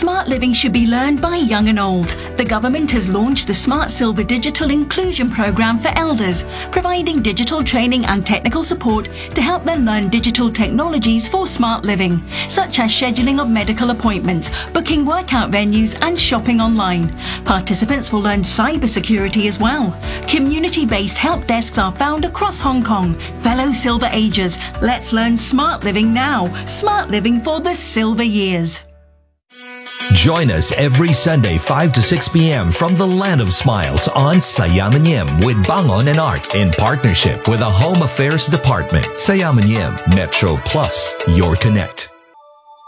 Smart living should be learned by young and old. The government has launched the Smart Silver Digital Inclusion Programme for elders, providing digital training and technical support to help them learn digital technologies for smart living, such as scheduling of medical appointments, booking workout venues and shopping online. Participants will learn cybersecurity as well. Community-based help desks are found across Hong Kong. Fellow Silver Agers, let's learn smart living now. Smart living for the silver years. Join us every Sunday 5 to 6 p.m. from the Land of Smiles on Sayamanim with Bangon and Art in partnership with the Home Affairs Department. Sayamanim Metro Plus, your connect.